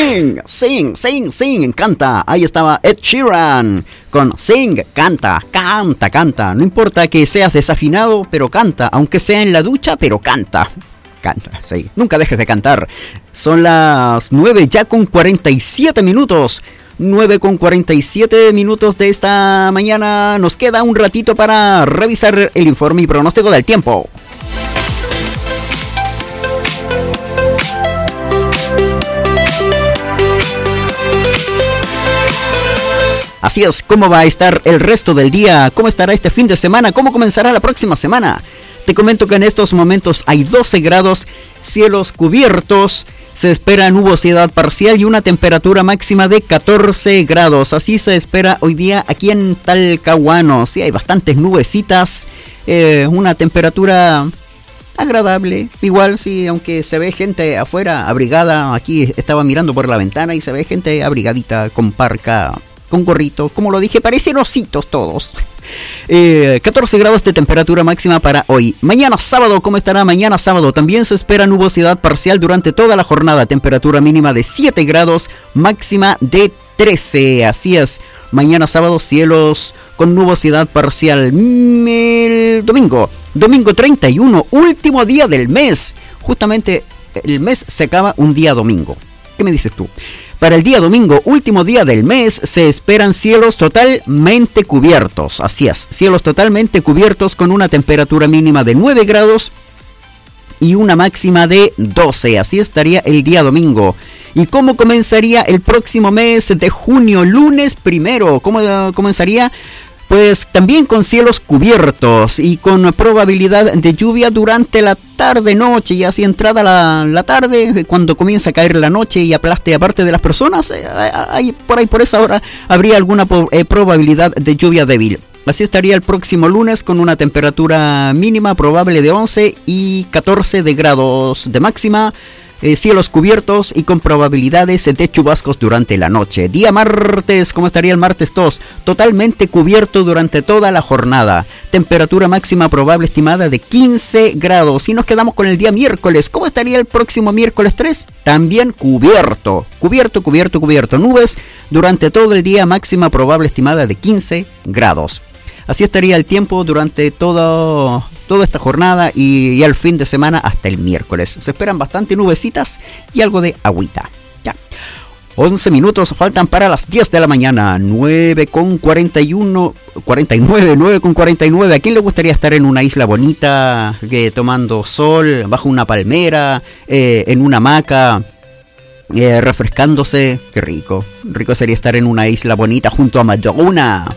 Sing, canta. Ahí estaba Ed Sheeran con Sing, canta. No importa que seas desafinado, pero canta. Aunque sea en la ducha, pero canta. Canta, sí. Nunca dejes de cantar. Son las 9 ya con 47 minutos. 9 con 47 minutos de esta mañana. Nos queda un ratito para revisar el informe y pronóstico del tiempo. Así es, ¿cómo va a estar el resto del día? ¿Cómo estará este fin de semana? ¿Cómo comenzará la próxima semana? Te comento que en estos momentos hay 12 grados, cielos cubiertos, se espera nubosidad parcial y una temperatura máxima de 14 grados. Así se espera hoy día aquí en Talcahuano. Sí, hay bastantes nubecitas, una temperatura agradable. Igual, sí, aunque se ve gente afuera abrigada. Aquí estaba mirando por la ventana y se ve gente abrigadita con parca, con gorrito, como lo dije, parecen ositos todos. 14 grados de temperatura máxima para hoy. Mañana sábado, ¿cómo estará mañana sábado? También se espera nubosidad parcial durante toda la jornada. Temperatura mínima de 7 grados, máxima de 13. Así es, mañana sábado cielos con nubosidad parcial. El domingo 31, último día del mes. Justamente el mes se acaba un día domingo. ¿Qué me dices tú? Para el día domingo, último día del mes, se esperan cielos totalmente cubiertos. Así es, cielos totalmente cubiertos con una temperatura mínima de 9 grados y una máxima de 12. Así estaría el día domingo. ¿Y cómo comenzaría el próximo mes de junio? Lunes primero. ¿Cómo comenzaría? Pues también con cielos cubiertos y con probabilidad de lluvia durante la tarde-noche, y así entrada la tarde, cuando comienza a caer la noche y aplaste a parte de las personas, por esa hora habría alguna probabilidad de lluvia débil. Así estaría el próximo lunes con una temperatura mínima probable de 11 y 14 de grados de máxima. Cielos cubiertos y con probabilidades de chubascos durante la noche. Día martes, ¿cómo estaría el martes 2? Totalmente cubierto durante toda la jornada. Temperatura máxima probable estimada de 15 grados. Y nos quedamos con el día miércoles. ¿Cómo estaría el próximo miércoles 3? También cubierto. Cubierto. Nubes durante todo el día, máxima probable estimada de 15 grados. Así estaría el tiempo durante toda esta jornada y el fin de semana hasta el miércoles. Se esperan bastante nubecitas y algo de agüita. Ya. 11 minutos faltan para las 10 de la mañana. 9 con 49. ¿A quién le gustaría estar en una isla bonita, tomando sol, bajo una palmera, en una hamaca, refrescándose? Qué rico. Rico sería estar en una isla bonita junto a Mayaguna.